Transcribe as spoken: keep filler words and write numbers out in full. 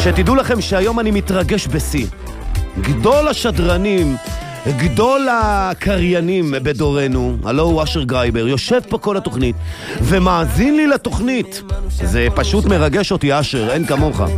שתדעו לכם שהיום אני מתרגש בסי. גדול השדרנים, גדול הקריינים בדורנו, הלו הוא אשר גרייבר, יושב פה כל התוכנית ומאזין לי לתוכנית. זה פשוט מרגש אותי, אשר, אין כמוך.